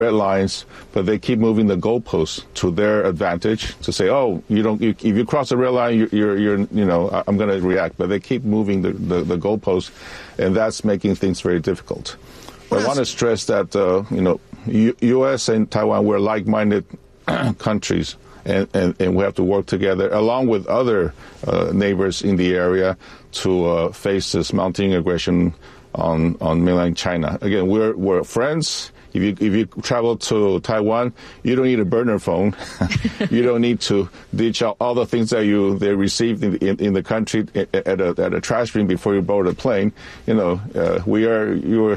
red lines, but they keep moving the goalposts to their advantage to say, oh, if you cross the red line, I'm going to react. But they keep moving the goalposts, and that's making things very difficult. I want to stress that, U.S. and Taiwan, we're like-minded countries, and we have to work together along with other neighbors in the area to face this mounting aggression on mainland China. Again, we're friends. If you travel to Taiwan, you don't need a burner phone. You don't need to ditch out all the things that they received in the country at a trash bin before you board a plane. We're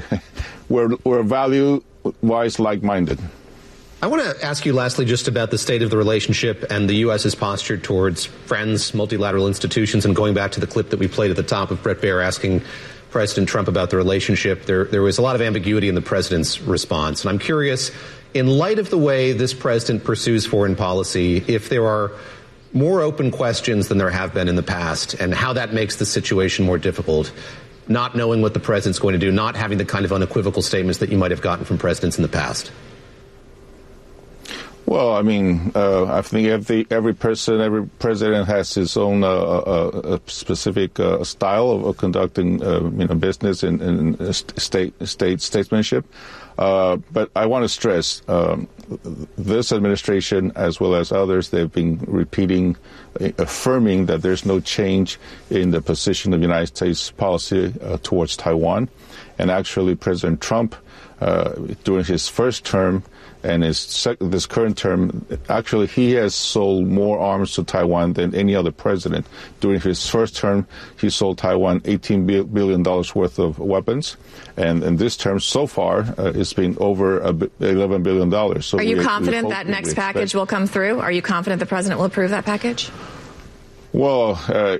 value-wise like-minded. I want to ask you lastly just about the state of the relationship and the U.S.'s posture towards friends, multilateral institutions, and going back to the clip that we played at the top of Bret Baier asking President Trump about the relationship. There was a lot of ambiguity in the president's response. And I'm curious, in light of the way this president pursues foreign policy, if there are more open questions than there have been in the past, and how that makes the situation more difficult, not knowing what the president's going to do, not having the kind of unequivocal statements that you might have gotten from presidents in the past. Well, I think every president has his own specific style of conducting business and statesmanship. But I want to stress this administration, as well as others, they've been affirming that there's no change in the position of the United States policy towards Taiwan. And actually, President Trump, during his first term, and this current term, actually, he has sold more arms to Taiwan than any other president. During his first term, he sold Taiwan $18 billion worth of weapons. And in this term, so far, it's been over $11 billion. So are you confident that next package will come through? Are you confident the president will approve that package? Well,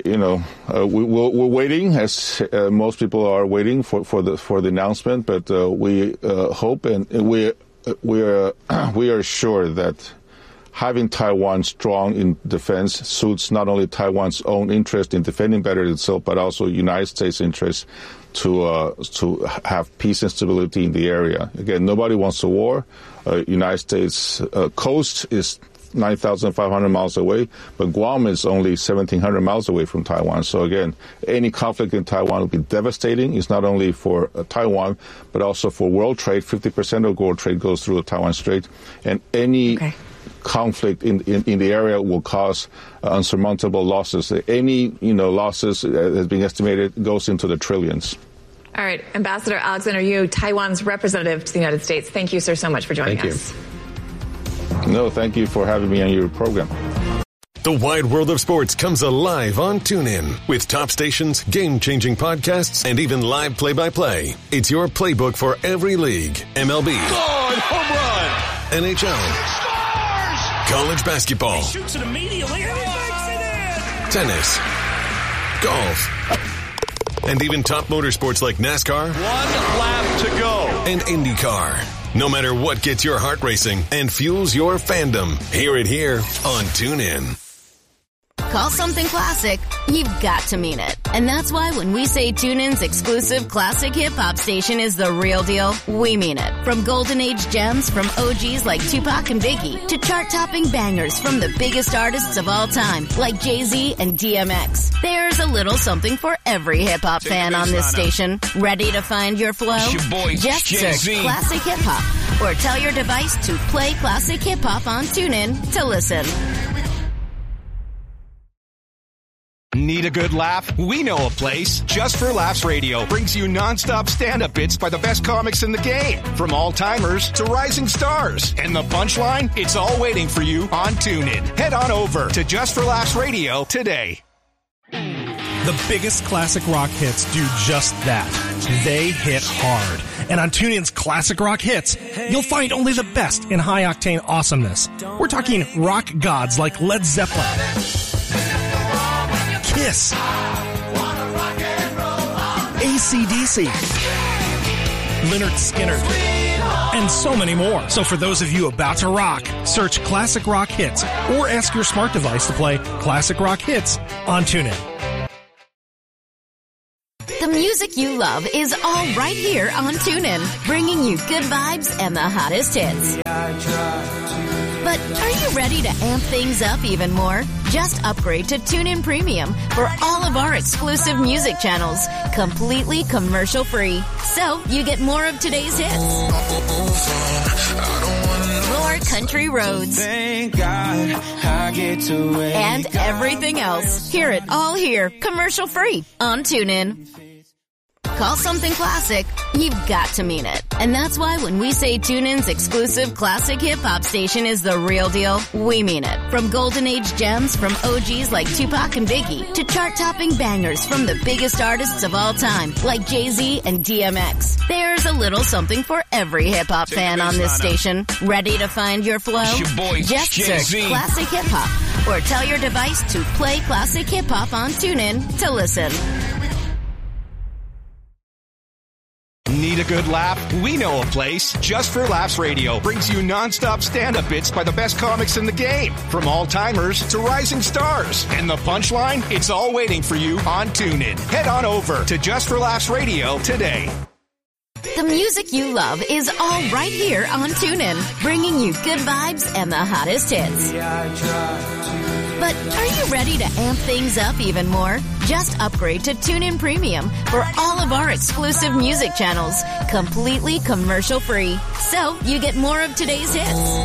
we're waiting, as most people are waiting for the announcement. But we hope and we are sure that having Taiwan strong in defense suits not only Taiwan's own interest in defending better itself, but also United States interest to have peace and stability in the area. Again, nobody wants a war. United States coast is 9,500 miles away, but Guam is only 1,700 miles away from Taiwan. So again, any conflict in Taiwan will be devastating. It's not only for Taiwan, but also for world trade. 50% of world trade goes through the Taiwan Strait, and any conflict in the area will cause unsurmountable losses. Any losses has been estimated goes into the trillions. All right, Ambassador Alexander Yu, Taiwan's representative to the United States. Thank you, sir, so much for joining us. No, thank you for having me on your program. The wide world of sports comes alive on TuneIn with top stations, game-changing podcasts, and even live play-by-play. It's your playbook for every league. MLB. Gone, home run. NHL. Scores! College basketball. He shoots it immediately and he makes it in! Tennis. Golf. And even top motorsports like NASCAR. One lap to go. And IndyCar. No matter what gets your heart racing and fuels your fandom, hear it here on TuneIn. Call something classic, you've got to mean it. And that's why when we say TuneIn's exclusive classic hip-hop station is the real deal, we mean it. From golden age gems from OGs like Tupac and Biggie to chart-topping bangers from the biggest artists of all time like Jay-Z and DMX. There's a little something for every hip-hop fan on this station. Ready to find your flow? Just search Classic Hip-Hop or tell your device to play Classic Hip-Hop on TuneIn to listen. Need a good laugh? We know a place. Just for Laughs Radio brings you nonstop stand-up bits by the best comics in the game. From all-timers to rising stars. And the punchline? It's all waiting for you on TuneIn. Head on over to Just for Laughs Radio today. The biggest classic rock hits do just that. They hit hard. And on TuneIn's Classic Rock Hits, you'll find only the best in high-octane awesomeness. We're talking rock gods like Led Zeppelin, Kiss, AC/DC, Lynyrd Skynyrd, and so many more. So for those of you about to rock, search Classic Rock Hits or ask your smart device to play Classic Rock Hits on TuneIn. The music music you love is all right here on TuneIn, bringing you good vibes and the hottest hits. But are you ready to amp things up even more? Just upgrade to TuneIn Premium for all of our exclusive music channels, completely commercial-free. So you get more of today's hits, more country roads, thank God I get to wake and everything else. Hear it all here, commercial-free on TuneIn. Call something classic, you've got to mean it. And that's why when we say TuneIn's exclusive classic hip-hop station is the real deal, we mean it. From golden age gems from OGs like Tupac and Biggie to chart-topping bangers from the biggest artists of all time like Jay-Z and DMX. There's a little something for every hip-hop fan on this station. Ready to find your flow? Just search classic hip-hop or tell your device to play classic hip-hop on TuneIn to listen. Need a good laugh? We know a place. Just for Laughs Radio brings you nonstop stand-up bits by the best comics in the game. From all-timers to rising stars. And the punchline? It's all waiting for you on TuneIn. Head on over to Just for Laughs Radio today. The music you love is all right here on TuneIn, bringing you good vibes and the hottest hits. But are you ready to amp things up even more? Just upgrade to TuneIn Premium for all of our exclusive music channels, completely commercial-free. So you get more of today's hits,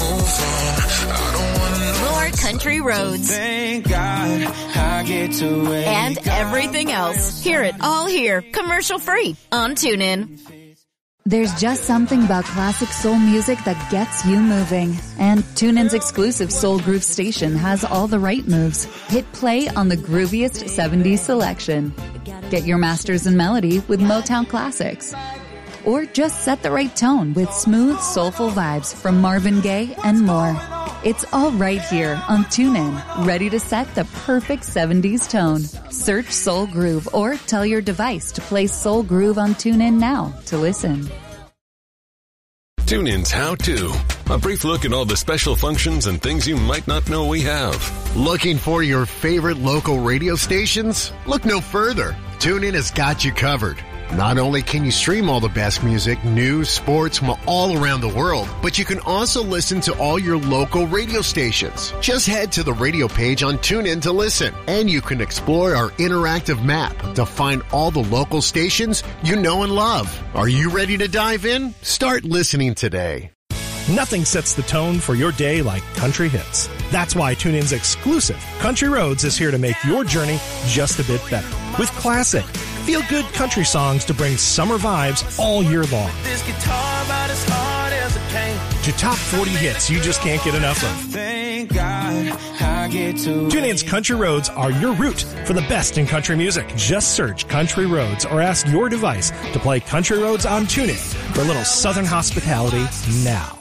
more country roads, thank God I get to wake and everything else. Hear it all here, commercial-free on TuneIn. There's just something about classic soul music that gets you moving. And TuneIn's exclusive Soul Groove station has all the right moves. Hit play on the grooviest 70s selection. Get your masters in melody with Motown classics. Or just set the right tone with smooth, soulful vibes from Marvin Gaye and more. It's all right here on TuneIn, ready to set the perfect 70s tone. Search Soul Groove or tell your device to play Soul Groove on TuneIn now to listen. TuneIn's How To. A brief look at all the special functions and things you might not know we have. Looking for your favorite local radio stations? Look no further. TuneIn has got you covered. Not only can you stream all the best music, news, sports from all around the world, but you can also listen to all your local radio stations. Just head to the radio page on TuneIn to listen, and you can explore our interactive map to find all the local stations you know and love. Are you ready to dive in? Start listening today. Nothing sets the tone for your day like country hits. That's why TuneIn's exclusive Country Roads is here to make your journey just a bit better. With classic, feel-good country songs to bring summer vibes all year long. this guitar about as hard as it can. To top 40 hits you just can't get enough of. Thank God I get to TuneIn's Country Roads are your route for the best in country music. Just search Country Roads or ask your device to play Country Roads on TuneIn for a little southern hospitality now.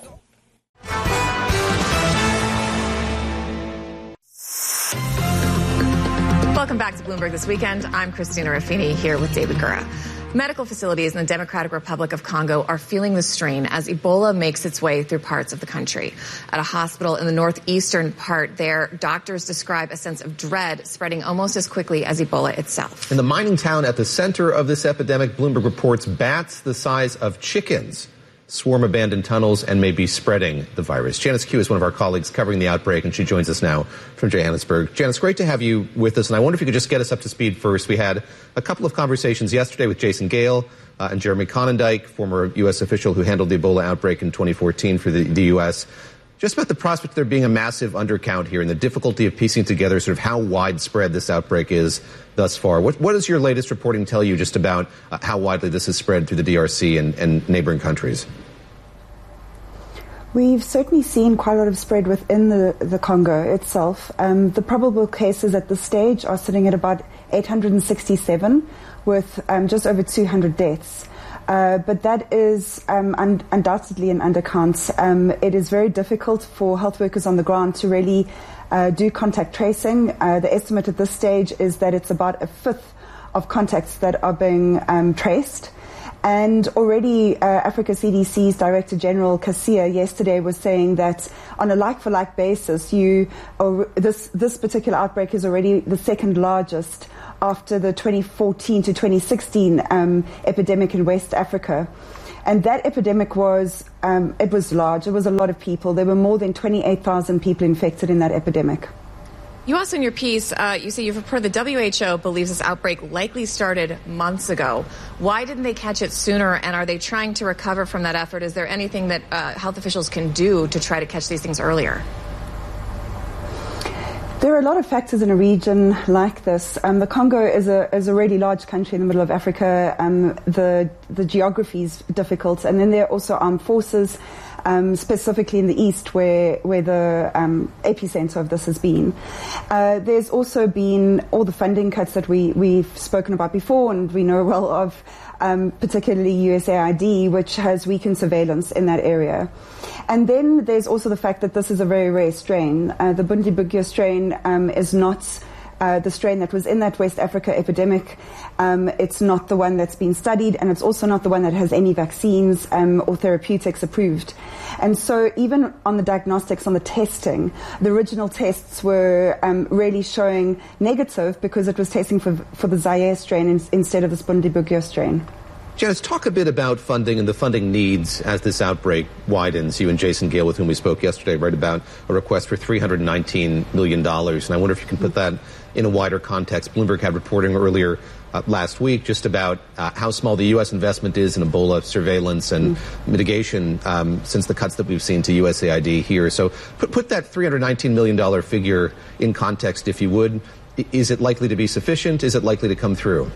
Welcome back to Bloomberg This Weekend. I'm Christina Raffini here with David Gura. Medical facilities in the Democratic Republic of Congo are feeling the strain as Ebola makes its way through parts of the country. At a hospital in the northeastern part there, doctors describe a sense of dread spreading almost as quickly as Ebola itself. In the mining town at the center of this epidemic, Bloomberg reports bats the size of chickens swarm abandoned tunnels and may be spreading the virus. Janice Q is one of our colleagues covering the outbreak, and she joins us now from Johannesburg. Janice, great to have you with us, and I wonder if you could just get us up to speed first. We had a couple of conversations yesterday with Jason Gale and Jeremy Conondike, former U.S. official who handled the Ebola outbreak in 2014 for the U.S., just about the prospect of there being a massive undercount here and the difficulty of piecing together sort of how widespread this outbreak is thus far. What does your latest reporting tell you just about how widely this has spread through the DRC and neighboring countries? We've certainly seen quite a lot of spread within the Congo itself. The probable cases at this stage are sitting at about 867 with just over 200 deaths. But that is undoubtedly an undercount. It is very difficult for health workers on the ground to really do contact tracing. The estimate at this stage is that it's about a fifth of contacts that are being traced. And already Africa CDC's Director General Kasia yesterday was saying that on a like-for-like basis, this particular outbreak is already the second largest after the 2014 to 2016 epidemic in West Africa. And that epidemic was large. It was a lot of people. There were more than 28,000 people infected in that epidemic. You also, in your piece, you say you've reported the WHO believes this outbreak likely started months ago. Why didn't they catch it sooner, and are they trying to recover from that effort? Is there anything that health officials can do to try to catch these things earlier? There are a lot of factors in a region like this. The Congo is a really large country in the middle of Africa. The geography is difficult, and then there are also armed forces, specifically in the east, where the epicenter of this has been. There's also been all the funding cuts that we've spoken about before, and we know well of, particularly USAID, which has weakened surveillance in that area. And then there's also the fact that this is a very rare strain. The Bundibugyo strain is not the strain that was in that West Africa epidemic. It's not the one that's been studied, and it's also not the one that has any vaccines or therapeutics approved. And so even on the diagnostics, on the testing, the original tests were really showing negative because it was testing for the Zaire strain instead of the Bundibugyo strain. Janice, talk a bit about funding and the funding needs as this outbreak widens. You and Jason Gale, with whom we spoke yesterday, wrote about a request for $319 million. And I wonder if you can put that in a wider context. Bloomberg had reporting earlier last week just about how small the U.S. investment is in Ebola surveillance and mitigation since the cuts that we've seen to USAID here. So put that $319 million figure in context, if you would. Is it likely to be sufficient? Is it likely to come through?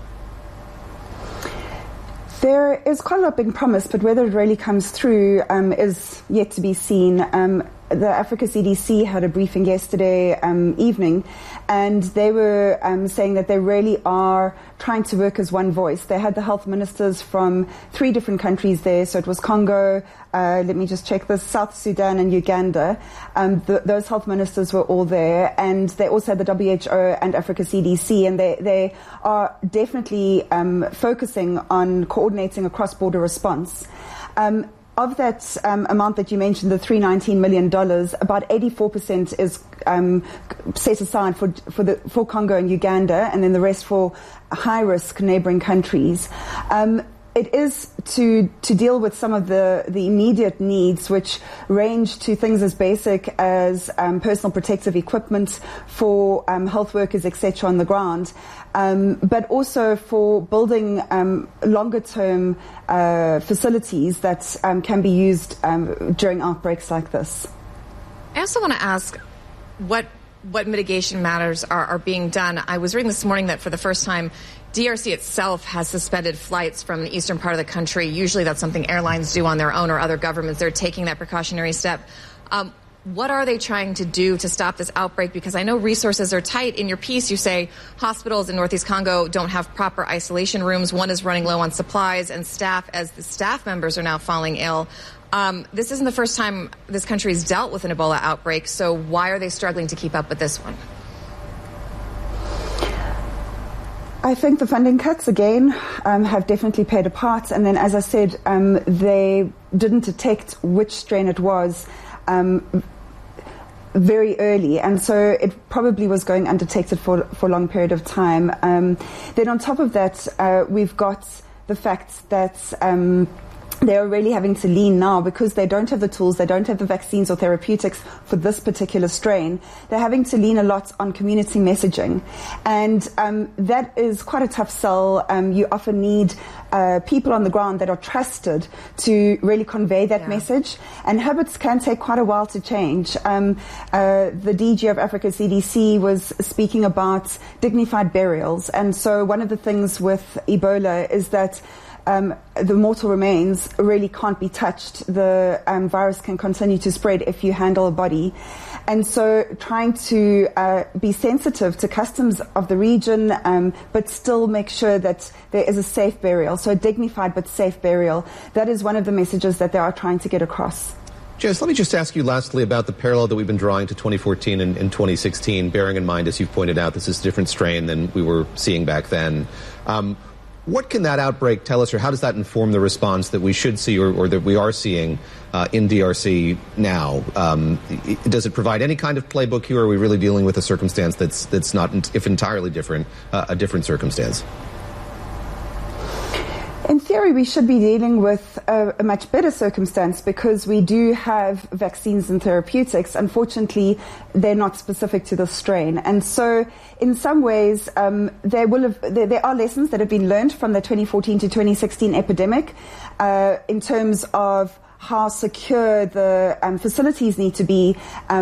There is quite a lot being promised, but whether it really comes through is yet to be seen. The Africa CDC had a briefing yesterday evening, and they were saying that they really are trying to work as one voice. They had the health ministers from 3 different countries there, so it was Congo, let me just check this, South Sudan and Uganda. Those health ministers were all there, and they also had the WHO and Africa CDC, and they are definitely focusing on coordinating a cross-border response. Of that amount that you mentioned, the $319 million, about 84% is set aside for Congo and Uganda, and then the rest for high-risk neighboring countries. It is to deal with some of the immediate needs, which range to things as basic as personal protective equipment for health workers, etc., on the ground, but also for building longer-term facilities that can be used during outbreaks like this. I also want to ask what mitigation matters are being done. I was reading this morning that for the first time, DRC itself has suspended flights from the eastern part of the country. Usually that's something airlines do on their own, or other governments. They're taking that precautionary step. What are they trying to do to stop this outbreak? Because I know resources are tight. In your piece, you say hospitals in Northeast Congo don't have proper isolation rooms. One is running low on supplies and staff, as the staff members are now falling ill. This isn't the first time this country has dealt with an Ebola outbreak, so why are they struggling to keep up with this one? I think the funding cuts, again, have definitely played a part. And then, as I said, they didn't detect which strain it was very early. And so it probably was going undetected for a long period of time. Then on top of that, we've got the fact that they're really having to lean now because they don't have the tools, they don't have the vaccines or therapeutics for this particular strain. They're having to lean a lot on community messaging. And that is quite a tough sell. You often need people on the ground that are trusted to really convey that message. And habits can take quite a while to change. The DG of Africa CDC was speaking about dignified burials. And so one of the things with Ebola is that the mortal remains really can't be touched. The virus can continue to spread if you handle a body. And so trying to be sensitive to customs of the region, but still make sure that there is a safe burial, so a dignified but safe burial. That is one of the messages that they are trying to get across. Jess, let me just ask you lastly about the parallel that we've been drawing to 2014 and 2016, bearing in mind, as you've pointed out, this is a different strain than we were seeing back then. What can that outbreak tell us, or how does that inform the response that we should see or that we are seeing in DRC now? Does it provide any kind of playbook here, or are we really dealing with a circumstance that's not, if entirely different, a different circumstance? In theory, we should be dealing with a much better circumstance because we do have vaccines and therapeutics. Unfortunately, they're not specific to the strain. And so, in some ways, there are lessons that have been learned from the 2014 to 2016 epidemic in terms of how secure the facilities need to be,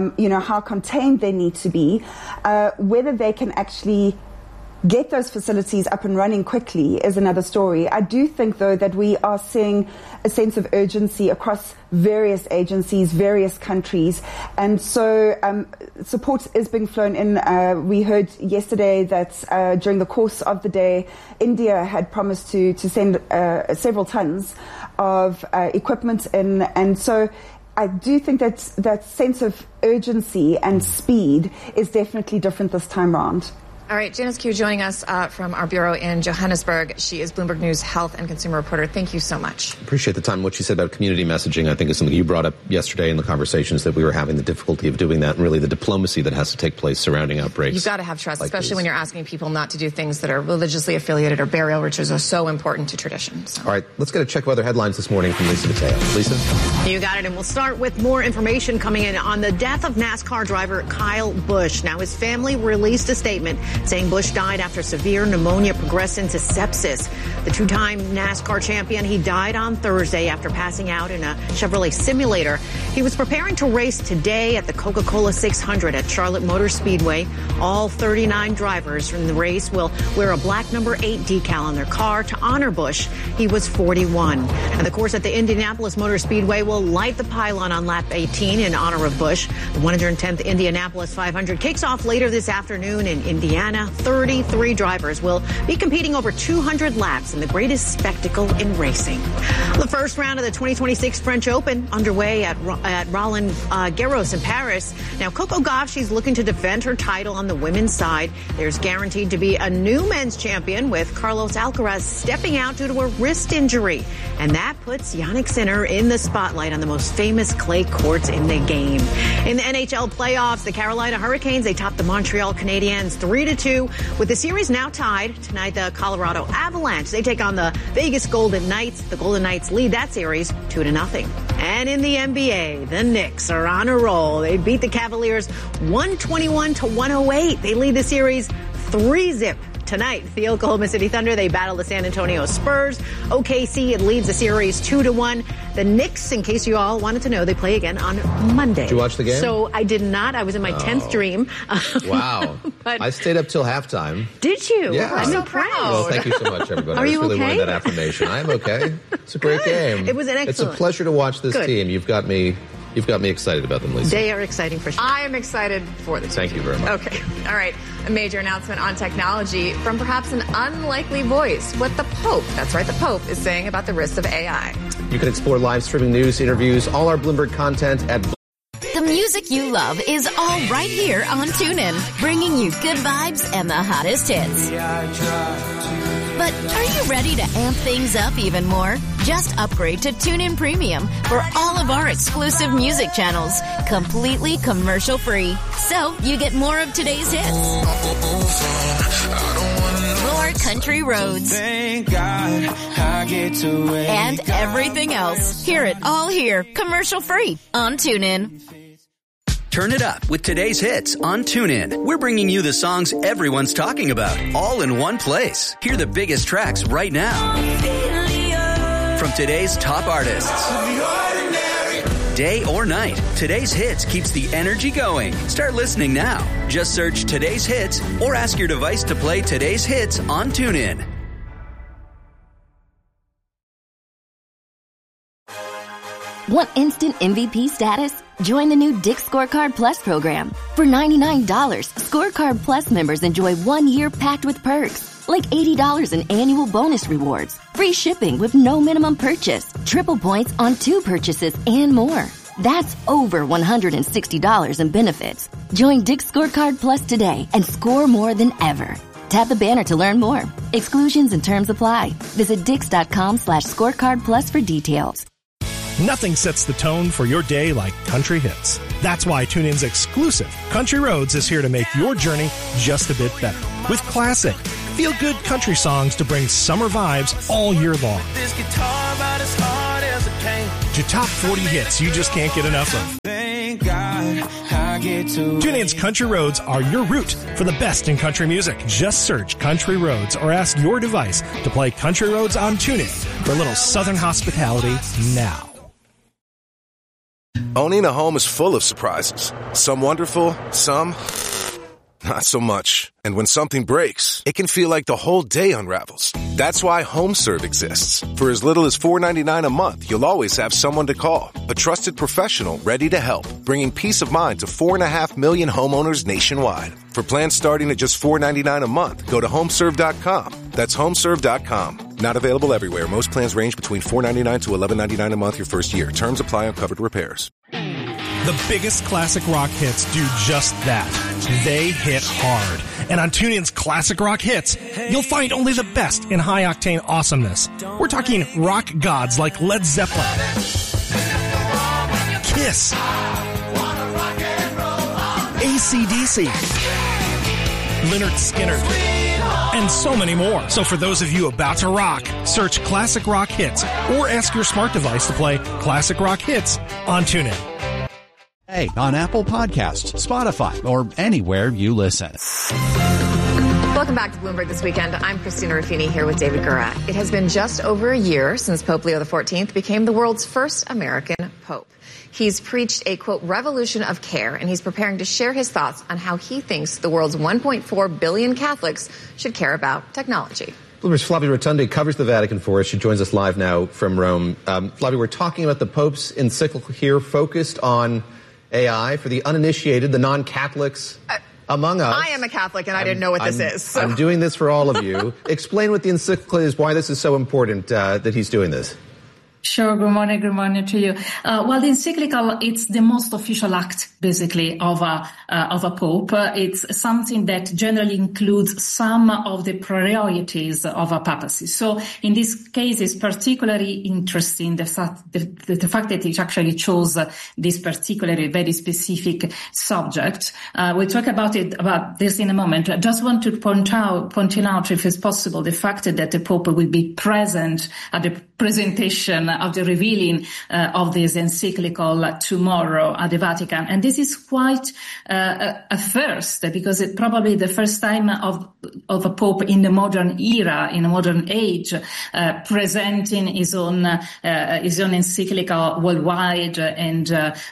how contained they need to be, whether they can actually get those facilities up and running quickly is another story. I do think, though, that we are seeing a sense of urgency across various agencies, various countries, and so support is being flown in. We heard yesterday that during the course of the day, India had promised to send several tons of equipment in, and so I do think that sense of urgency and speed is definitely different this time around. All right, Janice Q joining us from our bureau in Johannesburg. She is Bloomberg News health and consumer reporter. Thank you so much. Appreciate the time. What she said about community messaging, I think, is something you brought up yesterday in the conversations that we were having, the difficulty of doing that, and really the diplomacy that has to take place surrounding outbreaks. You've got to have trust, like especially these. when you're asking people not to do things that are religiously affiliated or burial rituals are so important to traditions. All right, let's get a check of other headlines this morning from Lisa Mateo. Lisa? You got it, and we'll start with more information coming in on the death of NASCAR driver Kyle Busch. Now, his family released a statement saying Busch died after severe pneumonia progressed into sepsis. The two-time NASCAR champion, he died on Thursday after passing out in a Chevrolet simulator. He was preparing to race today at the Coca-Cola 600 at Charlotte Motor Speedway. All 39 drivers from the race will wear a black number 8 decal on their car to honor Busch. He was 41. And the course at the Indianapolis Motor Speedway will light the pylon on lap 18 in honor of Busch. The 110th Indianapolis 500 kicks off later this afternoon in Indiana. 33 drivers will be competing over 200 laps in the greatest spectacle in racing. The first round of the 2026 French Open underway at Roland Garros in Paris. Now, Coco Gauff, she's looking to defend her title on the women's side. There's guaranteed to be a new men's champion with Carlos Alcaraz stepping out due to a wrist injury. And that puts Jannik Sinner in the spotlight on the most famous clay courts in the game. In the NHL playoffs, the Carolina Hurricanes, they topped the Montreal Canadiens 3-2 with the series now tied. Tonight, the Colorado Avalanche, they take on the Vegas Golden Knights. The Golden Knights lead that series 2-0. And in the NBA, the Knicks are on a roll. They beat the Cavaliers 121-108. They lead the series 3-0. Tonight, the Oklahoma City Thunder, they battle the San Antonio Spurs. OKC, it leads the series 2-1. The Knicks, in case you all wanted to know, they play again on Monday. Did you watch the game? So I did not. I was in my 10th dream. Wow. But I stayed up till halftime. Did you? Yeah. I'm so proud. Well, thank you so much, everybody. Are I just you really okay? wanted that affirmation. I am okay. It's a great game. It was an excellent. It's a pleasure to watch this Good. team. You've got me excited about them, Lisa. They are exciting for sure. I am excited for this. Thank you very much. Okay. All right. A major announcement on technology from perhaps an unlikely voice. What the Pope, that's right, the Pope, is saying about the risks of AI. You can explore live streaming news, interviews, all our Bloomberg content at The music you love is all right here on TuneIn, bringing you good vibes and the hottest hits. But are you ready to amp things up even more? Just upgrade to TuneIn Premium for all of our exclusive music channels, completely commercial-free. So you get more of today's hits, more country roads, Thank God I get to wake and everything else. Hear it all here, commercial-free on TuneIn. Turn it up with today's hits on TuneIn. We're bringing you the songs everyone's talking about, all in one place. Hear the biggest tracks right now. From today's top artists. Day or night, today's hits keeps the energy going. Start listening now. Just search Today's Hits or ask your device to play today's hits on TuneIn. Want instant MVP status? Join the new Dick's Scorecard Plus program. For $99, Scorecard Plus members enjoy 1 year packed with perks, like $80 in annual bonus rewards, free shipping with no minimum purchase, triple points on 2 purchases, and more. That's over $160 in benefits. Join Dick's Scorecard Plus today and score more than ever. Tap the banner to learn more. Exclusions and terms apply. Visit Dix.com/scorecard plus for details. Nothing sets the tone for your day like country hits. That's why TuneIn's exclusive Country Roads is here to make your journey just a bit better. With classic, feel-good country songs to bring summer vibes all year long. This guitar about as hard as it came. To top 40 hits you just can't get enough of. Thank God I get to. TuneIn's Country Roads are your route for the best in country music. Just search Country Roads or ask your device to play Country Roads on TuneIn for a little southern hospitality now. Owning a home is full of surprises. Some wonderful, some not so much. And when something breaks, it can feel like the whole day unravels. That's why HomeServe exists. For as little as $4.99 a month, you'll always have someone to call. A trusted professional ready to help, bringing peace of mind to 4.5 million homeowners nationwide. For plans starting at just $4.99 a month, go to HomeServe.com. That's HomeServe.com. Not available everywhere. Most plans range between $4.99 to $11.99 a month your first year. Terms apply on covered repairs. The biggest classic rock hits do just that. They hit hard. And on TuneIn's Classic Rock Hits, you'll find only the best in high-octane awesomeness. We're talking rock gods like Led Zeppelin, Kiss, AC/DC, Lynyrd Skynyrd, and so many more. So for those of you about to rock, search Classic Rock Hits or ask your smart device to play Classic Rock Hits on TuneIn. Hey, on Apple Podcasts, Spotify, or anywhere you listen. Welcome back to Bloomberg This Weekend. I'm Christina Ruffini here with David Gura. It has been just over a year since Pope Leo XIV became the world's first American pope. He's preached a, quote, revolution of care, and he's preparing to share his thoughts on how he thinks the world's 1.4 billion Catholics should care about technology. Bloomberg's Flavia Rotundi covers the Vatican for us. She joins us live now from Rome. Flavia, we're talking about the Pope's encyclical here focused on AI for the uninitiated, the non-Catholics among us. I am a Catholic, and I didn't know what this is. So. I'm doing this for all of you. Explain what the encyclical is, why this is so important that he's doing this. Sure. Good morning to you. Well, the encyclical, it's the most official act, basically, of a pope. It's something that generally includes some of the priorities of a papacy. So in this case, it's particularly interesting the fact that it actually chose this particularly very specific subject. We'll talk about this in a moment. I just want to point out, if it's possible, the fact that the Pope will be present at the presentation of the revealing of this encyclical tomorrow at the Vatican. And this is quite a first, because it's probably the first time of a Pope in the modern era, in a modern age, presenting his own encyclical worldwide and,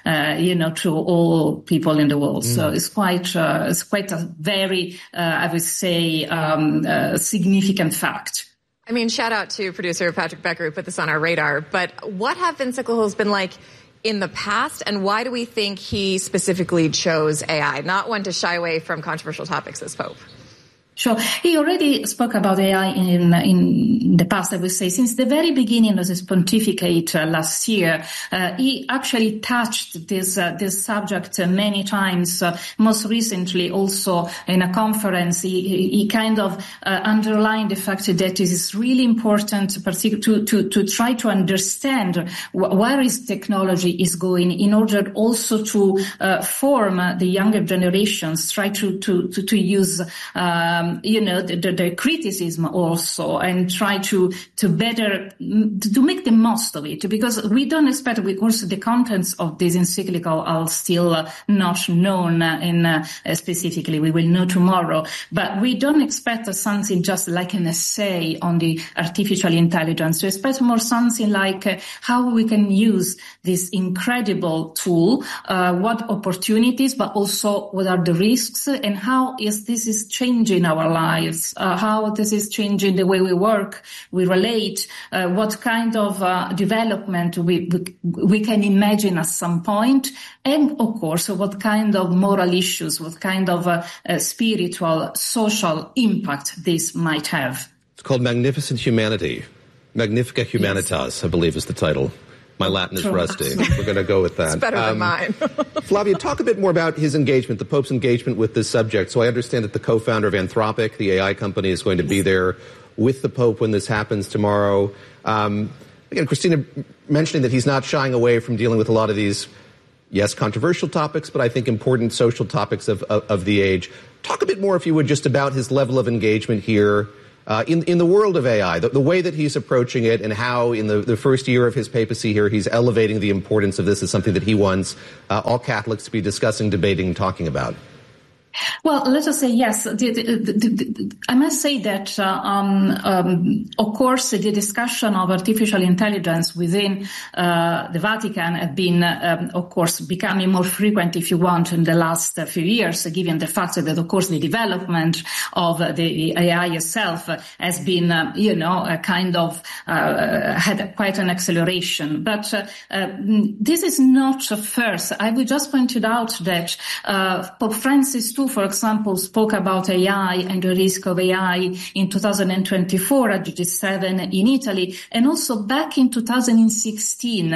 to all people in the world. So it's quite a very, I would say, significant fact. I mean, shout out to producer Patrick Becker who put this on our radar. But what have encyclicals been like in the past, and why do we think he specifically chose AI? Not one to shy away from controversial topics as Pope. Sure. He already spoke about AI in the past, I would say. Since the very beginning of his pontificate last year, he actually touched this subject many times. Most recently, also in a conference, he kind of underlined the fact that it is really important to try to understand where his technology is going in order also to form the younger generations, try to use the criticism also, and try to make the most of it, because we don't expect, of course, the contents of this encyclical are still not known specifically. We will know tomorrow, but we don't expect something just like an essay on the artificial intelligence. We expect more something like how we can use this incredible tool, what opportunities, but also what are the risks, and how this is changing our lives, how this is changing the way we work, we relate, what kind of development we can imagine at some point, and of course, what kind of moral issues, what kind of spiritual, social impact this might have. It's called Magnificent Humanity. Magnifica Humanitas, yes. I believe is the title. My Latin is rusty. We're going to go with that. It's better than mine. Flavia, talk a bit more about his engagement, the Pope's engagement with this subject. So I understand that the co-founder of Anthropic, the AI company, is going to be there. with the Pope when this happens tomorrow. Again, Christina mentioning that he's not shying away from dealing with a lot of these, yes, controversial topics, but I think important social topics of the age. Talk a bit more, if you would, just about his level of engagement here in the world of AI, the way that he's approaching it, and how in the first year of his papacy here, he's elevating the importance of this as something that he wants all Catholics to be discussing, debating, talking about. Well, let us say yes. I must say that, of course, the discussion of artificial intelligence within the Vatican have been, of course, becoming more frequent, if you want, in the last few years, given the fact that, of course, the development of the AI itself has been, had quite an acceleration. But this is not a first. I would just point it out that Pope Francis too, for example, spoke about AI and the risk of AI in 2024 at G7 in Italy, and also back in 2016,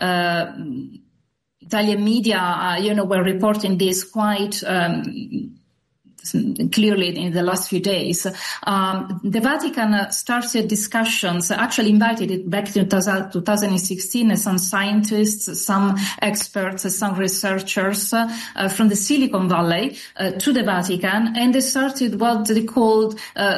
Italian media, were reporting this quite clearly in the last few days. The Vatican started discussions, actually invited it back in 2016, some scientists, some experts, some researchers from the Silicon Valley to the Vatican, and they started what they called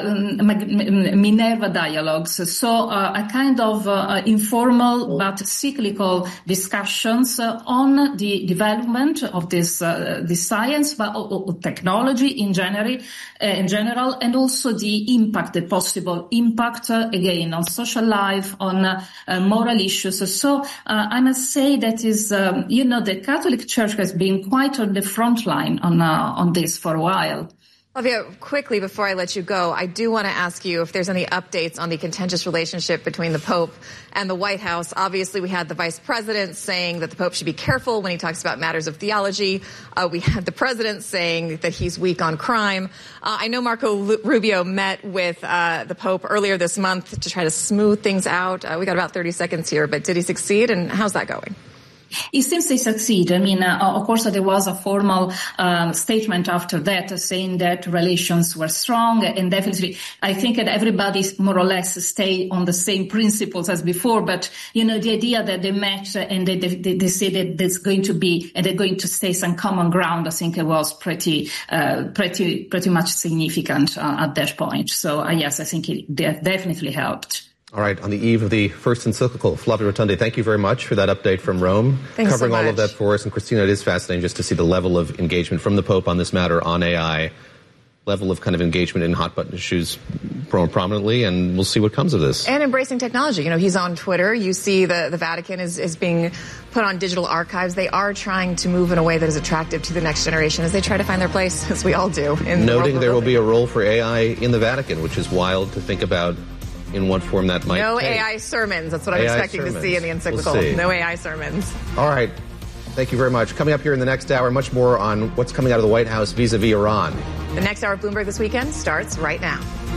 Minerva dialogues. So a kind of informal but cyclical discussions on the development of this science, but technology in general, and also the impact, the possible impact, again, on social life, on moral issues. So I must say that is, the Catholic Church has been quite on the front line on this for a while. Flavia, quickly before I let you go, I do want to ask you if there's any updates on the contentious relationship between the Pope and the White House. Obviously, we had the Vice President saying that the Pope should be careful when he talks about matters of theology. We had the President saying that he's weak on crime. I know Marco Rubio met with the Pope earlier this month to try to smooth things out. We got about 30 seconds here, but did he succeed, and how's that going? It seems they succeed. I mean, of course, there was a formal statement after that saying that relations were strong, and definitely I think that everybody more or less stay on the same principles as before. But, the idea that they met and they say that there's going to be, and they're going to stay some common ground, I think it was pretty much significant at that point. So, yes, I think it definitely helped. All right, on the eve of the first encyclical, Flavia Rotondi, thank you very much for that update from Rome. Thanks covering so much. all of that for us. And Christina, it is fascinating just to see the level of engagement from the Pope on this matter on AI, level of kind of engagement in hot button issues prominently, and we'll see what comes of this. And embracing technology. He's on Twitter. You see the Vatican is being put on digital archives. They are trying to move in a way that is attractive to the next generation as they try to find their place, as we all do. Noting there will be a role for AI in the Vatican, which is wild to think about in what form that might No take. AI sermons. That's what I'm expecting to see in the encyclical. We'll no AI sermons. All right. Thank you very much. Coming up here in the next hour, much more on what's coming out of the White House vis-a-vis Iran. The next hour of Bloomberg This Weekend starts right now.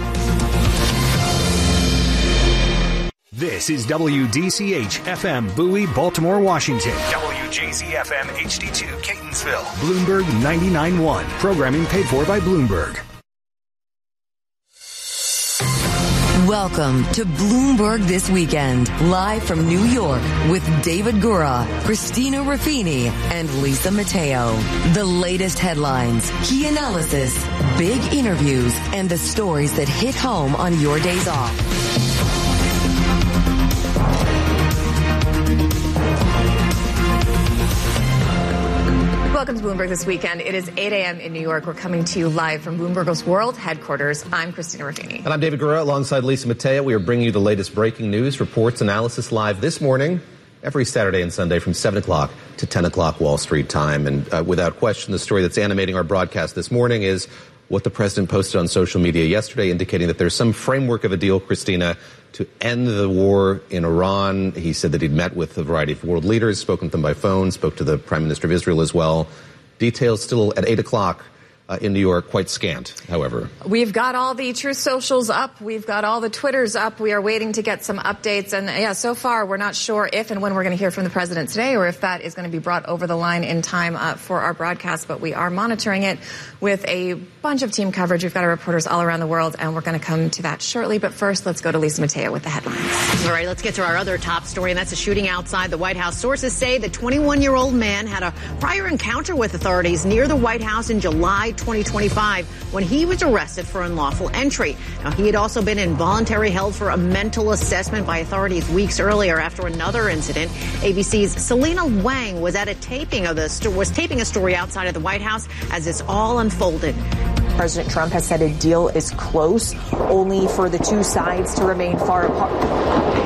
This is WDCH-FM Bowie, Baltimore, Washington. WJZ-FM HD2 Catonsville. Bloomberg 99.1. Programming paid for by Bloomberg. Welcome to Bloomberg This Weekend, live from New York with David Gura, Christina Ruffini, and Lisa Mateo. The latest headlines, key analysis, big interviews, and the stories that hit home on your days off. Welcome to Bloomberg This Weekend. It is 8 a.m. in New York. We're coming to you live from Bloomberg's World Headquarters. I'm Christina Ruffini. And I'm David Gura alongside Lisa Mateo. We are bringing you the latest breaking news, reports, analysis live this morning, every Saturday and Sunday from 7 o'clock to 10 o'clock Wall Street time. And without question, the story that's animating our broadcast this morning is what the president posted on social media yesterday, indicating that there's some framework of a deal, Christina, to end the war in Iran. He said that he'd met with a variety of world leaders, spoken to them by phone, spoke to the Prime Minister of Israel as well. Details still at 8 o'clock in New York quite scant, however. We've got all the Truth Socials up. We've got all the Twitters up. We are waiting to get some updates. And, yeah, so far we're not sure if and when we're going to hear from the president today or if that is going to be brought over the line in time for our broadcast. But we are monitoring it with a bunch of team coverage. We've got our reporters all around the world, and we're going to come to that shortly. But first, let's go to Lisa Mateo with the headlines. All right, let's get to our other top story, and that's a shooting outside the White House. Sources say the 21-year-old man had a prior encounter with authorities near the White House in July 2025 when he was arrested for unlawful entry. Now, he had also been involuntarily held for a mental assessment by authorities weeks earlier after another incident. ABC's Selena Wang was at a taping a story outside of the White House as this all unfolded. President Trump has said a deal is close, only for the two sides to remain far apart.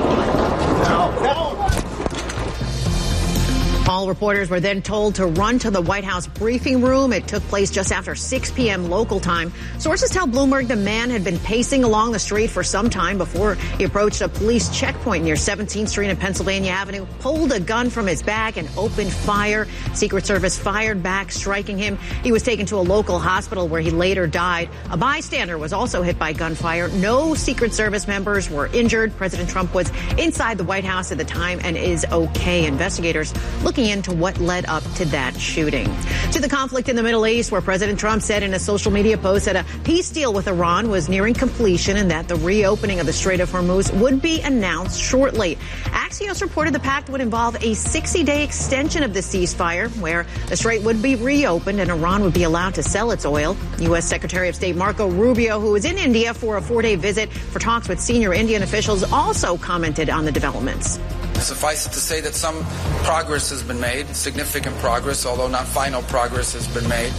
All reporters were then told to run to the White House briefing room. It took place just after 6 p.m. local time. Sources tell Bloomberg the man had been pacing along the street for some time before he approached a police checkpoint near 17th Street and Pennsylvania Avenue, pulled a gun from his bag and opened fire. Secret Service fired back, striking him. He was taken to a local hospital where he later died. A bystander was also hit by gunfire. No Secret Service members were injured. President Trump was inside the White House at the time and is okay. Investigators looking into what led up to that shooting. To the conflict in the Middle East, where President Trump said in a social media post that a peace deal with Iran was nearing completion and that the reopening of the Strait of Hormuz would be announced shortly. Axios reported the pact would involve a 60-day extension of the ceasefire, where the strait would be reopened and Iran would be allowed to sell its oil. U.S. Secretary of State Marco Rubio, who was in India for a 4-day visit for talks with senior Indian officials, also commented on the developments. Suffice it to say that some progress has been made, significant progress, although not final progress has been made.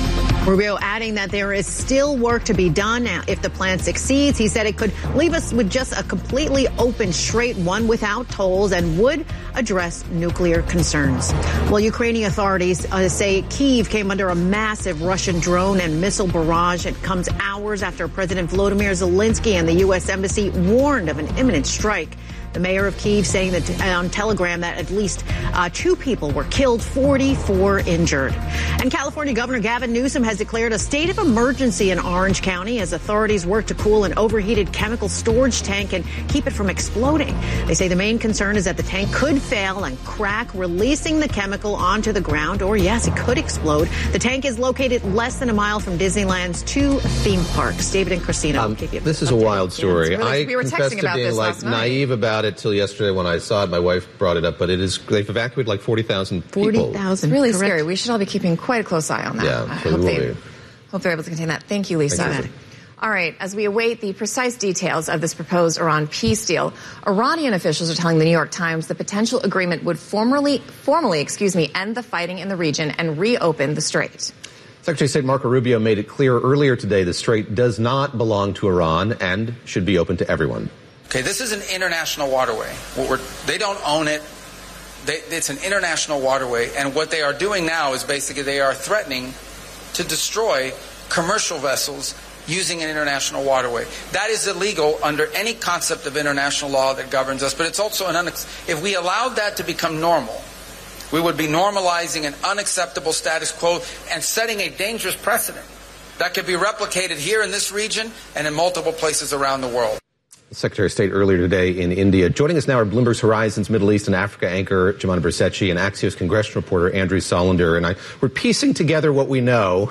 Rubio adding that there is still work to be done. Now, if the plan succeeds, he said it could leave us with just a completely open strait, one without tolls, and would address nuclear concerns. Well, Ukrainian authorities say Kyiv came under a massive Russian drone and missile barrage. It comes hours after President Volodymyr Zelensky and the U.S. Embassy warned of an imminent strike. The mayor of Kyiv saying that on Telegram that at least 2 people were killed, 44 injured. And California Governor Gavin Newsom has declared a state of emergency in Orange County as authorities work to cool an overheated chemical storage tank and keep it from exploding. They say the main concern is that the tank could fail and crack, releasing the chemical onto the ground, or yes, it could explode. The tank is located less than a mile from Disneyland's 2 theme parks. David and Christina will give you this is a wild story. Yeah, really, we were confess texting to about being this last night. naive about it till yesterday when I saw it. My wife brought it up, but they've evacuated like 40,000 people. 40,000. It's really correct. scary. We should all be keeping quite a close eye on that. Yeah, I so hope we will be. hope they're able to contain that. Thank you, Lisa. Thank you. All right, as we await the precise details of this proposed Iran peace deal, Iranian officials are telling the New York Times the potential agreement would formally end the fighting in the region and reopen the strait. Secretary of State Marco Rubio made it clear earlier today the strait does not belong to Iran and should be open to everyone. Okay, this is an international waterway. They don't own it. It's an international waterway, and what they are doing now is basically they are threatening to destroy commercial vessels using an international waterway. That is illegal under any concept of international law that governs us, but it's also if we allowed that to become normal, we would be normalizing an unacceptable status quo and setting a dangerous precedent that could be replicated here in this region and in multiple places around the world. Secretary of State earlier today in India. Joining us now are Bloomberg's Horizons Middle East and Africa anchor Jemana Bersetchi and Axios congressional reporter Andrew Solender. And we're piecing together what we know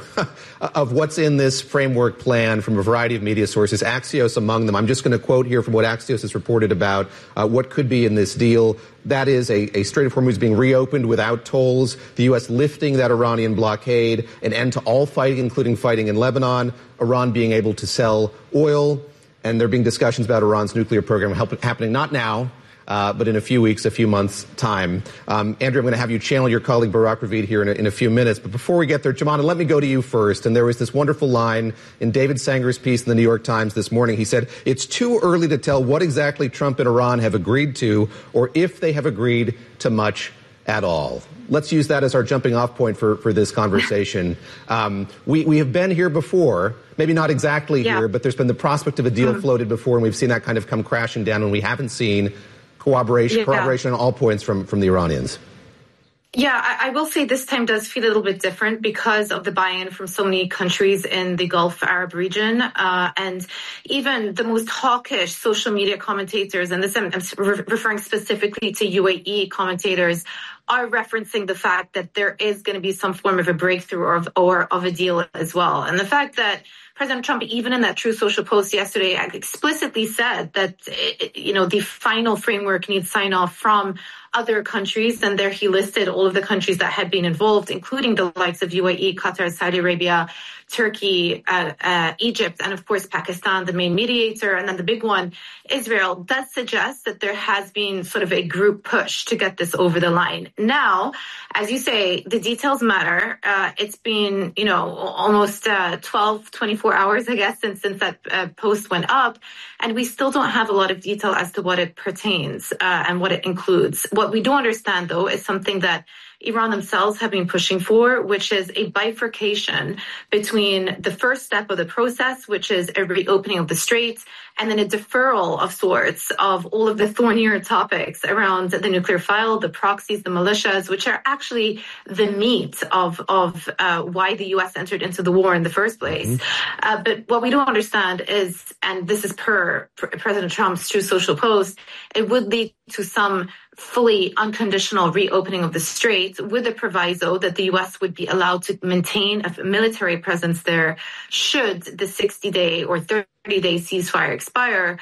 of what's in this framework plan from a variety of media sources, Axios among them. I'm just going to quote here from what Axios has reported about what could be in this deal. That is a Strait of Hormuz being reopened without tolls, the U.S. lifting that Iranian blockade, an end to all fighting, including fighting in Lebanon, Iran being able to sell oil, and there being discussions about Iran's nuclear program happening not now, but in a few weeks, a few months' time. Andrew, I'm going to have you channel your colleague Barak Ravid here in a few minutes. But before we get there, Jemana, let me go to you first. And there was this wonderful line in David Sanger's piece in the New York Times this morning. He said, it's too early to tell what exactly Trump and Iran have agreed to or if they have agreed to much at all. Let's use that as our jumping off point for this conversation. We have been here before, maybe not exactly here, but there's been the prospect of a deal floated before, and we've seen that kind of come crashing down, and we haven't seen corroboration on all points from the Iranians. Yeah, I will say this time does feel a little bit different because of the buy-in from so many countries in the Gulf Arab region. And even the most hawkish social media commentators, and this I'm referring specifically to UAE commentators, are referencing the fact that there is going to be some form of a breakthrough or of a deal as well. And the fact that President Trump, even in that Truth Social post yesterday, explicitly said that, the final framework needs sign-off from other countries. And there he listed all of the countries that had been involved, including the likes of UAE, Qatar, Saudi Arabia, Turkey, Egypt, and of course, Pakistan, the main mediator. And then the big one, Israel, does suggest that there has been sort of a group push to get this over the line. Now, as you say, the details matter. It's been, almost 12, 24 hours, I guess, since that post went up. And we still don't have a lot of detail as to what it pertains and what it includes. What we do understand, though, is something that Iran themselves have been pushing for, which is a bifurcation between the first step of the process, which is a reopening of the straits, and then a deferral of sorts of all of the thornier topics around the nuclear file, the proxies, the militias, which are actually the meat of why the U.S. entered into the war in the first place. But what we don't understand is, and this is per President Trump's Truth Social post, it would lead to some fully unconditional reopening of the straits with a proviso that the U.S. would be allowed to maintain a military presence there should the 60-day or 30-day ceasefire expire,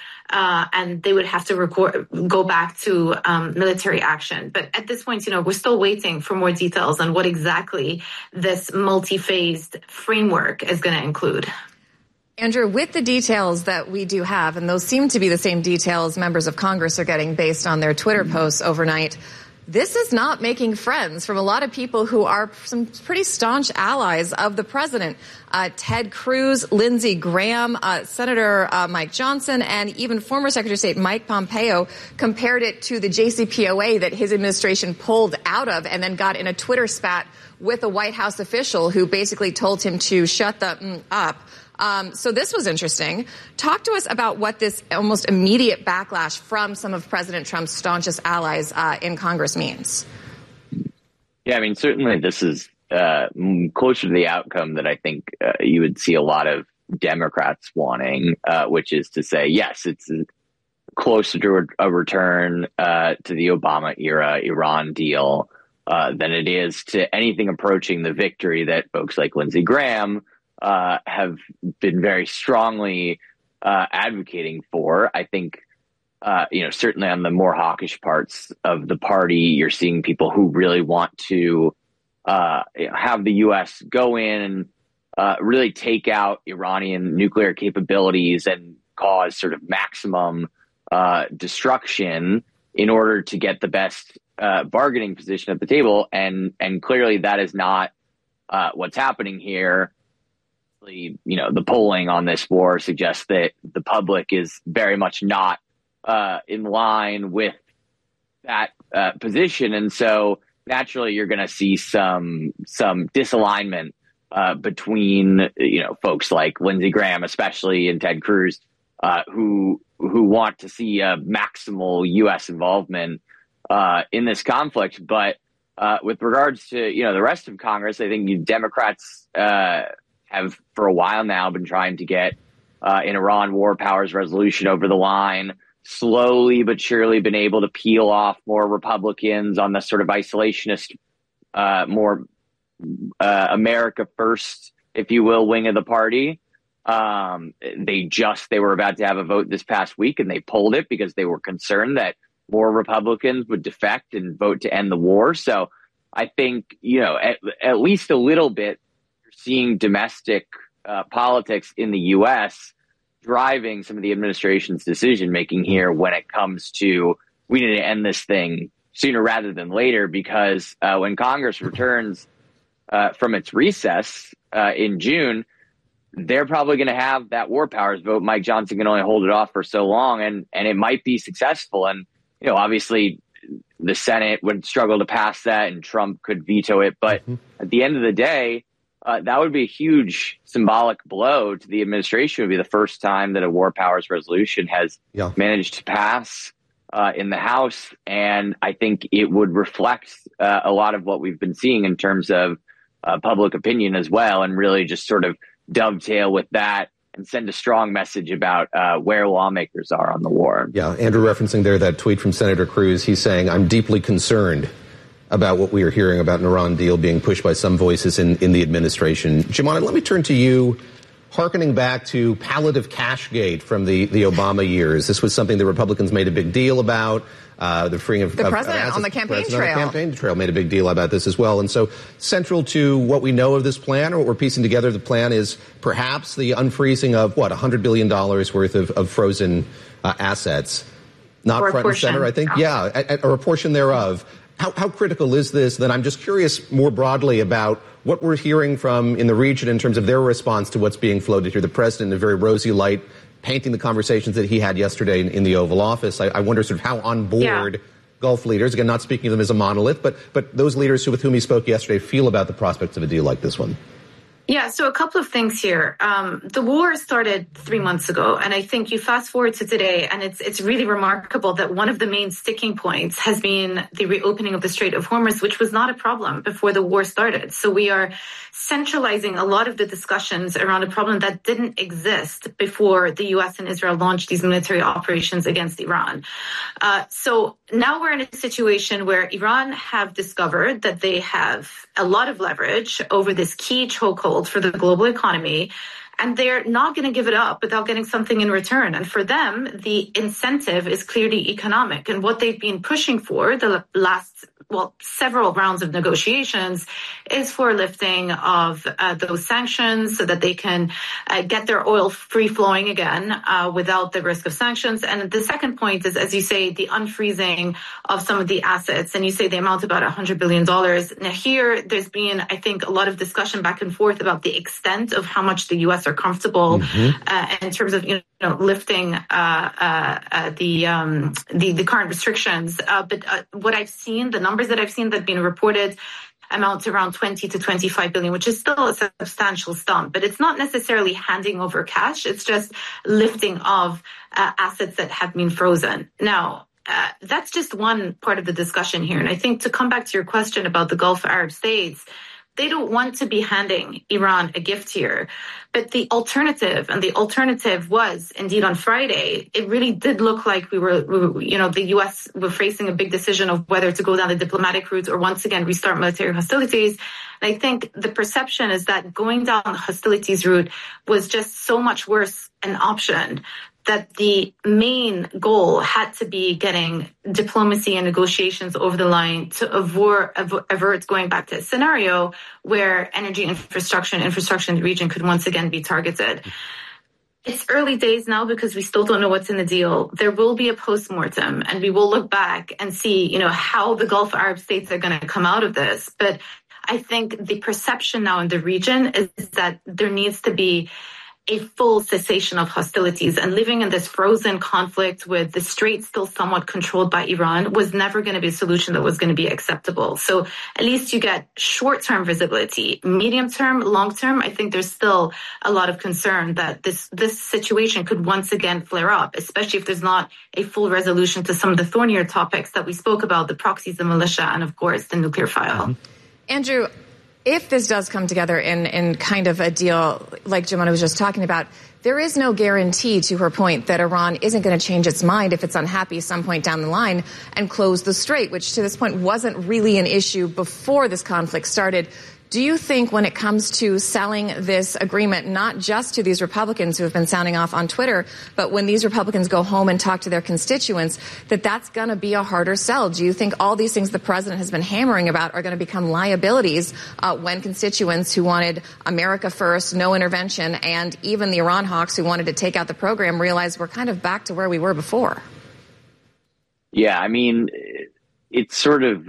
and they would have to go back to military action. But at this point, we're still waiting for more details on what exactly this multi-phased framework is going to include. Andrew, with the details that we do have, and those seem to be the same details members of Congress are getting based on their Twitter posts overnight, this is not making friends from a lot of people who are some pretty staunch allies of the president. Ted Cruz, Lindsey Graham, Senator Mike Johnson, and even former Secretary of State Mike Pompeo compared it to the JCPOA that his administration pulled out of and then got in a Twitter spat with a White House official who basically told him to shut the up. So this was interesting. Talk to us about what this almost immediate backlash from some of President Trump's staunchest allies in Congress means. Yeah, I mean, certainly this is closer to the outcome that I think you would see a lot of Democrats wanting, which is to say, yes, it's closer to a return to the Obama era Iran deal than it is to anything approaching the victory that folks like Lindsey Graham have been very strongly advocating for. I think, certainly on the more hawkish parts of the party, you're seeing people who really want to have the U.S. go in and really take out Iranian nuclear capabilities and cause sort of maximum destruction in order to get the best bargaining position at the table. And clearly that is not what's happening here. The polling on this war suggests that the public is very much not in line with that position. And so naturally, you're going to see some disalignment between, folks like Lindsey Graham, especially, and Ted Cruz, who want to see a maximal U.S. involvement in this conflict. But with regards to, the rest of Congress, I think Democrats have for a while now been trying to get an Iran war powers resolution over the line, slowly but surely been able to peel off more Republicans on the sort of isolationist, more America first, if you will, wing of the party. They were about to have a vote this past week and they pulled it because they were concerned that more Republicans would defect and vote to end the war. So I think, at least a little bit, seeing domestic politics in the U.S. driving some of the administration's decision making here when it comes to we need to end this thing sooner rather than later, because when Congress returns from its recess in June, they're probably going to have that war powers vote. Mike Johnson can only hold it off for so long, and it might be successful. And, obviously the Senate would struggle to pass that and Trump could veto it. But at the end of the day, that would be a huge symbolic blow to the administration. It would be the first time that a war powers resolution has managed to pass in the House. And I think it would reflect a lot of what we've been seeing in terms of public opinion as well, and really just sort of dovetail with that and send a strong message about where lawmakers are on the war. Yeah, Andrew referencing there that tweet from Senator Cruz. He's saying, I'm deeply concerned about what we are hearing about an Iran deal being pushed by some voices in the administration. Jumaane, let me turn to you, hearkening back to palliative cashgate from the Obama years. This was something the Republicans made a big deal about. The freeing of the president on the campaign trail. On the campaign trail made a big deal about this as well. And so central to what we know of this plan, or what we're piecing together, the plan is perhaps the unfreezing of, $100 billion worth of frozen assets. Not front and center, I think. Yeah, or a portion thereof. How critical is this? Then I'm just curious more broadly about what we're hearing from in the region in terms of their response to what's being floated here. The president in a very rosy light, painting the conversations that he had yesterday in the Oval Office. I wonder sort of how on board Gulf leaders, again, not speaking of them as a monolith, but those leaders with whom he spoke yesterday feel about the prospects of a deal like this one. Yeah, so a couple of things here. The war started 3 months ago, and I think you fast forward to today, and it's really remarkable that one of the main sticking points has been the reopening of the Strait of Hormuz, which was not a problem before the war started. So we are centralizing a lot of the discussions around a problem that didn't exist before the U.S. and Israel launched these military operations against Iran. So now we're in a situation where Iran have discovered that they have a lot of leverage over this key chokehold for the global economy, and they're not going to give it up without getting something in return. And for them, the incentive is clearly economic. And what they've been pushing for the last several rounds of negotiations is for lifting of those sanctions so that they can get their oil free flowing again without the risk of sanctions. And the second point is, as you say, the unfreezing of some of the assets. And you say they amount to about $100 billion. Now here, there's been, I think, a lot of discussion back and forth about the extent of how much the U.S. are comfortable in terms of, lifting the current restrictions. But what I've seen, the numbers that I've seen that have been reported amount to around 20 to 25 billion, which is still a substantial sum. But it's not necessarily handing over cash. It's just lifting of assets that have been frozen. Now, that's just one part of the discussion here. And I think to come back to your question about the Gulf Arab states, they don't want to be handing Iran a gift here. But the alternative was indeed on Friday, it really did look like we were the U.S. were facing a big decision of whether to go down the diplomatic route or once again restart military hostilities. And I think the perception is that going down the hostilities route was just so much worse an option that the main goal had to be getting diplomacy and negotiations over the line to avert going back to a scenario where energy infrastructure in the region could once again be targeted. It's early days now because we still don't know what's in the deal. There will be a postmortem and we will look back and see, how the Gulf Arab states are going to come out of this. But I think the perception now in the region is that there needs to be a full cessation of hostilities, and living in this frozen conflict with the strait still somewhat controlled by Iran was never going to be a solution that was going to be acceptable. So at least you get short-term visibility. Medium-term, long-term, I think there's still a lot of concern that this situation could once again flare up, especially if there's not a full resolution to some of the thornier topics that we spoke about, the proxies, the militia, and of course the nuclear file. Andrew, if this does come together in kind of a deal like Jumaane was just talking about, there is no guarantee, to her point, that Iran isn't going to change its mind if it's unhappy some point down the line and close the strait, which to this point wasn't really an issue before this conflict started. Do you think when it comes to selling this agreement, not just to these Republicans who have been sounding off on Twitter, but when these Republicans go home and talk to their constituents, that that's going to be a harder sell? Do you think all these things the president has been hammering about are going to become liabilities when constituents who wanted America first, no intervention, and even the Iran hawks who wanted to take out the program realize we're kind of back to where we were before? Yeah, I mean, it's sort of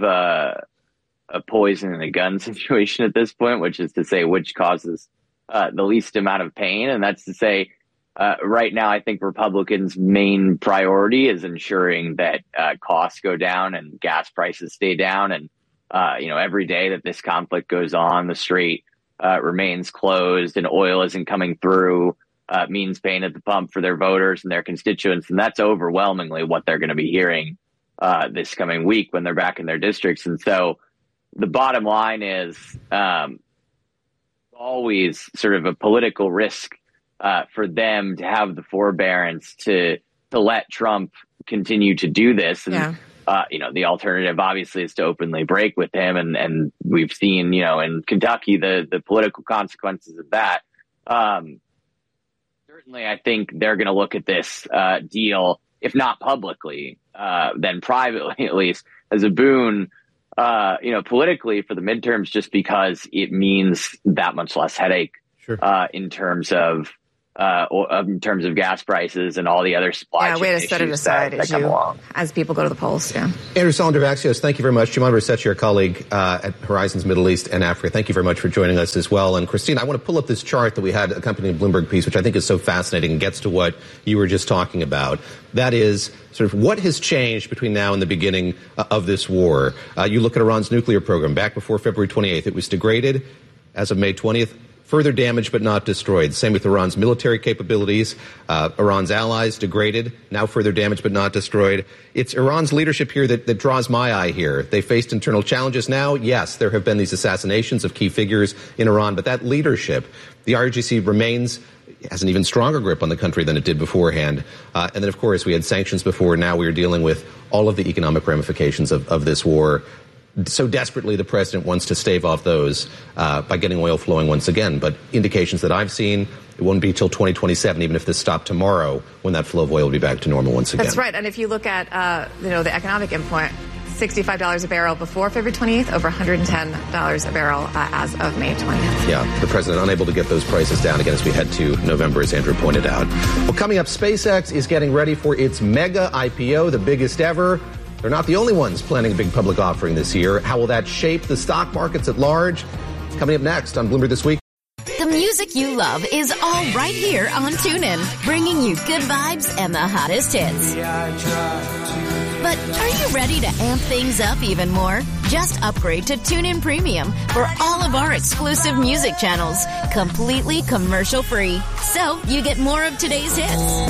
a poison in a gun situation at this point, which is to say which causes the least amount of pain. And that's to say right now, I think Republicans' main priority is ensuring that costs go down and gas prices stay down. And, every day that this conflict goes on, the strait remains closed and oil isn't coming through. means paying at the pump for their voters and their constituents. And that's overwhelmingly what they're going to be hearing this coming week when they're back in their districts. And so the bottom line is always sort of a political risk for them to have the forbearance to let Trump continue to do this. And, the alternative obviously is to openly break with him. And we've seen, in Kentucky, the political consequences of that. Certainly, I think they're going to look at this deal, if not publicly, then privately, at least, as a boon, politically for the midterms, just because it means that much less headache in terms of gas prices and all the other supply chain way to issues set it aside that come along. as people go to the polls. Yeah. Andrew Salandra-Vaxios, thank you very much. Juman Research, your colleague at Horizons Middle East and Africa, thank you very much for joining us as well. And Christine, I want to pull up this chart that we had accompanying the Bloomberg piece, which I think is so fascinating and gets to what you were just talking about. That is sort of what has changed between now and the beginning of this war. You look at Iran's nuclear program. Back before February 28th, it was degraded. As of May 20th, further damaged but not destroyed. Same with Iran's military capabilities. Iran's allies degraded, now further damaged but not destroyed. It's Iran's leadership here that draws my eye here. They faced internal challenges now. Yes, there have been these assassinations of key figures in Iran, but that leadership, the IRGC has an even stronger grip on the country than it did beforehand. And then, of course, we had sanctions before. Now we are dealing with all of the economic ramifications of this war. So desperately, the president wants to stave off those by getting oil flowing once again. But indications that I've seen, it won't be till 2027, even if this stopped tomorrow, when that flow of oil will be back to normal once again. That's right. And if you look at, the economic endpoint, $65 a barrel before February 20th, over $110 a barrel as of May 20th. Yeah, the president unable to get those prices down again as we head to November, as Andrew pointed out. Well, coming up, SpaceX is getting ready for its mega IPO, the biggest ever. They're not the only ones planning a big public offering this year. How will that shape the stock markets at large? It's coming up next on Bloomberg This Week. The music you love is all right here on TuneIn, bringing you good vibes and the hottest hits. But are you ready to amp things up even more? Just upgrade to TuneIn Premium for all of our exclusive music channels, completely commercial-free. So you get more of today's hits,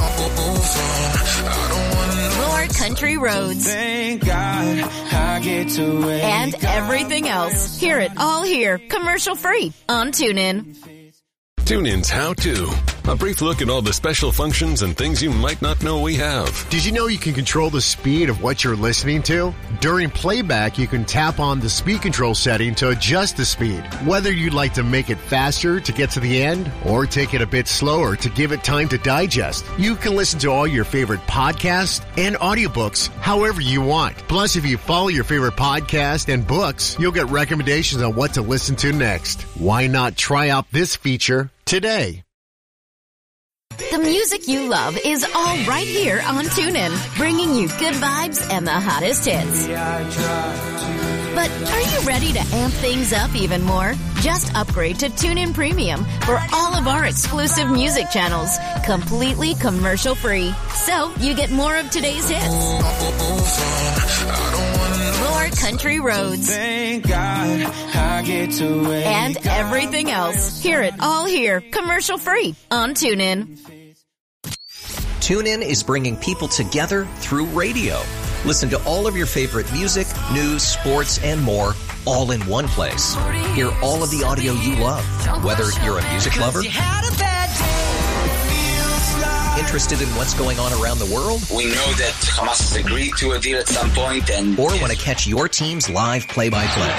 more country roads, Thank God I get to and everything else. Hear it all here, commercial-free on TuneIn. TuneIn's How To. A brief look at all the special functions and things you might not know we have. Did you know you can control the speed of what you're listening to? During playback, you can tap on the speed control setting to adjust the speed. Whether you'd like to make it faster to get to the end or take it a bit slower to give it time to digest, you can listen to all your favorite podcasts and audiobooks however you want. Plus, if you follow your favorite podcast and books, you'll get recommendations on what to listen to next. Why not try out this feature today? The music you love is all right here on TuneIn, bringing you good vibes and the hottest hits. But are you ready to amp things up even more? Just upgrade to TuneIn Premium for all of our exclusive music channels, completely commercial-free. So you get more of today's hits, more country roads, Thank God I get to and everything else. Hear it all here, commercial-free on TuneIn. TuneIn is bringing people together through radio. Listen to all of your favorite music, news, sports, and more, all in one place. Hear all of the audio you love, whether you're a music lover, interested in what's going on around the world, we know that Hamas has agreed to a deal at some point, and or want to catch your team's live play-by-play.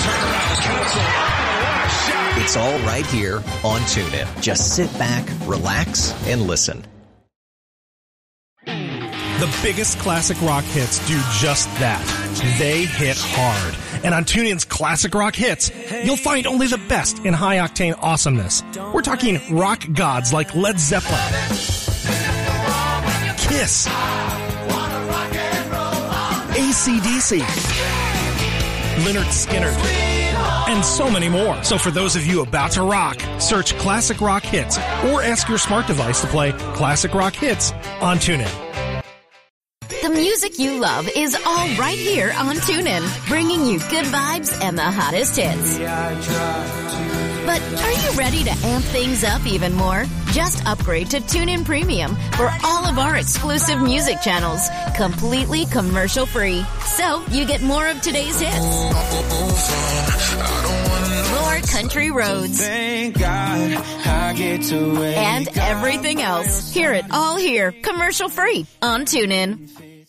It's all right here on TuneIn. Just sit back, relax, and listen. The biggest classic rock hits do just that. They hit hard. And on TuneIn's Classic Rock Hits, you'll find only the best in high-octane awesomeness. We're talking rock gods like Led Zeppelin, Kiss, AC/DC, Lynyrd Skynyrd, and so many more. So for those of you about to rock, search Classic Rock Hits or ask your smart device to play Classic Rock Hits on TuneIn. The music you love is all right here on TuneIn, bringing you good vibes and the hottest hits. But are you ready to amp things up even more? Just upgrade to TuneIn Premium for all of our exclusive music channels, completely commercial-free. So you get more of today's hits, more country roads, Thank God I get to wake and everything else. Hear it all here, commercial-free on TuneIn.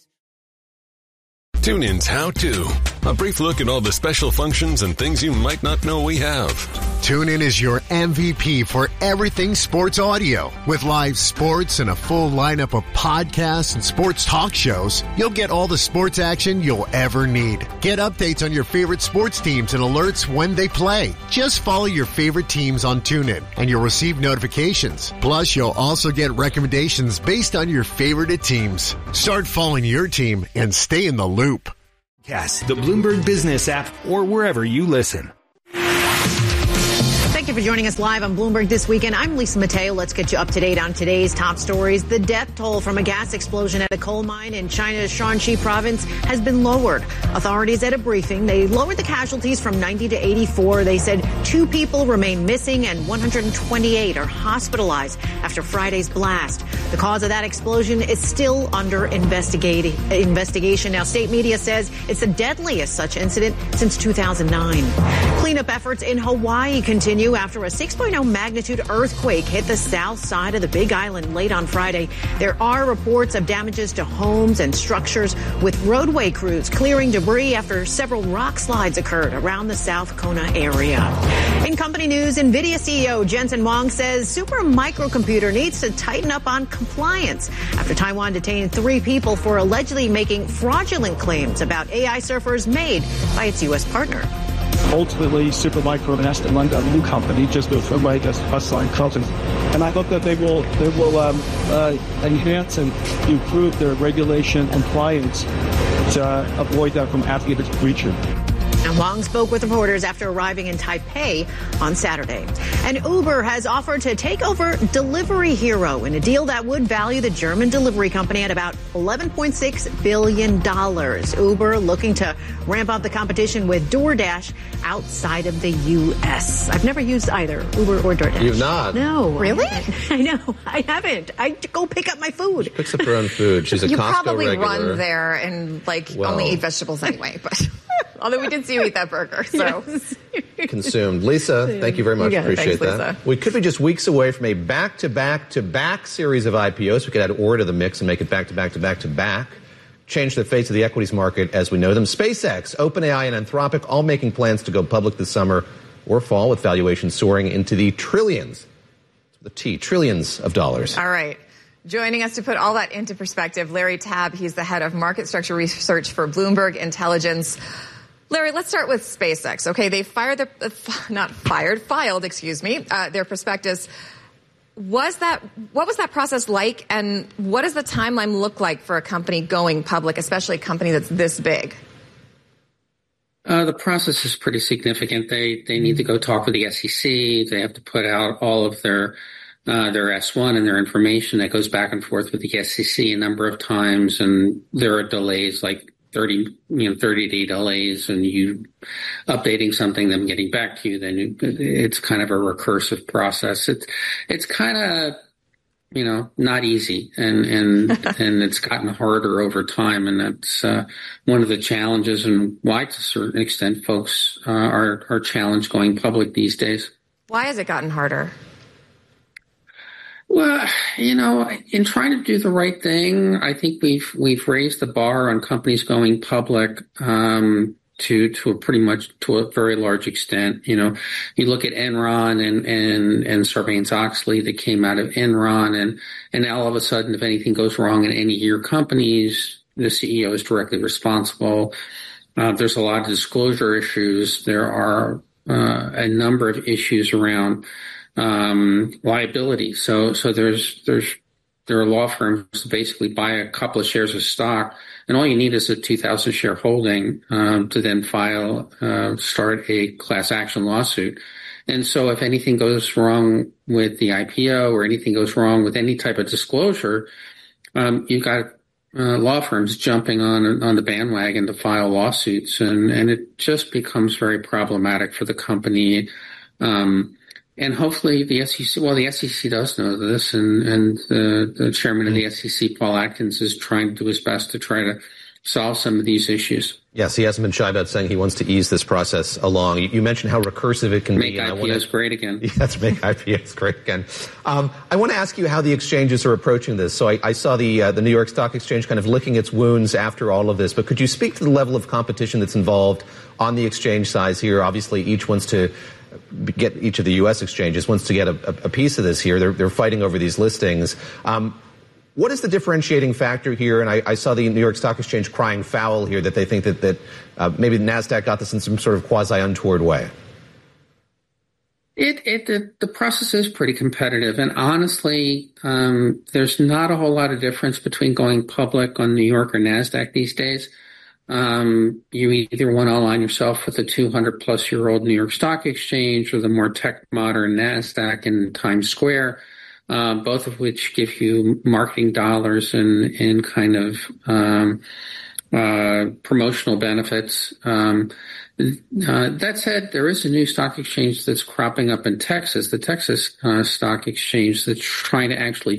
TuneIn's How To. A brief look at all the special functions and things you might not know we have. TuneIn is your MVP for everything sports audio. With live sports and a full lineup of podcasts and sports talk shows, you'll get all the sports action you'll ever need. Get updates on your favorite sports teams and alerts when they play. Just follow your favorite teams on TuneIn and you'll receive notifications. Plus, you'll also get recommendations based on your favorite teams. Start following your team and stay in the loop. Yes, the Bloomberg Business app or wherever you listen. Thank you for joining us live on Bloomberg This Weekend. I'm Lisa Mateo. Let's get you up to date on today's top stories. The death toll from a gas explosion at a coal mine in China's Shanxi province has been lowered. Authorities at a briefing, they lowered the casualties from 90 to 84. They said 2 people remain missing and 128 are hospitalized after Friday's blast. The cause of that explosion is still under investigation. Now, state media says it's the deadliest such incident since 2009. Cleanup efforts in Hawaii continue after a 6.0 magnitude earthquake hit the south side of the Big Island late on Friday. There are reports of damages to homes and structures, with roadway crews clearing debris after several rock slides occurred around the South Kona area. In company news, NVIDIA CEO Jensen Huang says Super Microcomputer needs to tighten up on compliance after Taiwan detained 3 people for allegedly making fraudulent claims about AI servers made by its U.S. partner. Ultimately, Supermicro has to run a new company just to avoid us like Carlton. And I hope that they will enhance and improve their regulation compliance to avoid that from happening in the future. And Huang spoke with reporters after arriving in Taipei on Saturday. And Uber has offered to take over Delivery Hero in a deal that would value the German delivery company at about $11.6 billion. Uber looking to ramp up the competition with DoorDash outside of the U.S. I've never used either Uber or DoorDash. You've not? No. Really? I know. I haven't. I go pick up my food. She picks up her own food. She's a you Costco probably regular. run there and only eat vegetables anyway, but although we did see you eat that burger, so. Yes. Consumed. Lisa, thank you very much. Appreciate thanks, that. Lisa. We could be just weeks away from a back-to-back-to-back series of IPOs. We could add Aura to the mix and make it back-to-back-to-back-to-back. Change the face of the equities market as we know them. SpaceX, OpenAI, and Anthropic all making plans to go public this summer or fall, with valuations soaring into the trillions, trillions of dollars. All right. Joining us to put all that into perspective, Larry Tabb. He's the head of market structure research for Bloomberg Intelligence. Larry, let's start with SpaceX. Okay, they filed their prospectus. What was that process like, and what does the timeline look like for a company going public, especially a company that's this big? The process is pretty significant. They need to go talk with the SEC. They have to put out all of their S1 and their information that goes back and forth with the SEC a number of times, and there are delays, like 30-day delays, and you updating something, them getting back to you, then it's kind of a recursive process. It's kind of, not easy, and and it's gotten harder over time, and that's one of the challenges, and why, to a certain extent, folks are challenged going public these days. Why has it gotten harder? Well, in trying to do the right thing, I think we've raised the bar on companies going public to a very large extent. You look at Enron and Sarbanes-Oxley that came out of Enron, and now all of a sudden, if anything goes wrong in any of your companies, the CEO is directly responsible. There's a lot of disclosure issues. There are a number of issues around liability. So there are law firms that basically buy a couple of shares of stock, and all you need is a 2,000 share holding to then start a class action lawsuit. And so if anything goes wrong with the IPO or anything goes wrong with any type of disclosure, you've got law firms jumping on the bandwagon to file lawsuits, and it just becomes very problematic for the company. And hopefully the SEC does know this, and the chairman of the SEC, Paul Atkins, is trying to do his best to try to solve some of these issues. Yes, he hasn't been shy about saying he wants to ease this process along. You mentioned how recursive it can be. Make IPOs great again. Yes, make IPOs great again. I want to ask you how the exchanges are approaching this. So I saw the New York Stock Exchange kind of licking its wounds after all of this, but could you speak to the level of competition that's involved on the exchange side here? Obviously, each of the U.S. exchanges wants to get a piece of this here. They're fighting over these listings. What is the differentiating factor here? And I saw the New York Stock Exchange crying foul here that they think that maybe the NASDAQ got this in some sort of quasi-untoward way. The process is pretty competitive. And honestly, there's not a whole lot of difference between going public on New York or NASDAQ these days. You either want to align yourself with the 200-plus-year-old New York Stock Exchange or the more tech-modern NASDAQ in Times Square. Both of which give you marketing dollars and kind of promotional benefits. That said, there is a new stock exchange that's cropping up in Texas, the Texas Stock Exchange, that's trying to actually